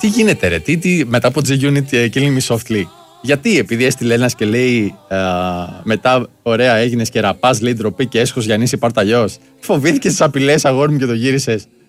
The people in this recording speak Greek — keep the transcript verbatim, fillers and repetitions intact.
Τι γίνεται, ρε, τι, τι, μετά από G-Unit uh, Killing Me Softly. Γιατί, επειδή έστειλε ένας και λέει uh, μετά, ωραία, έγινες και ραπάς, λέει ντροπή και έσχος Γιαννής, πάρ' τα αλλιώς. Φοβήθηκες τις απειλές, αγόρι μου, και το γύρισες.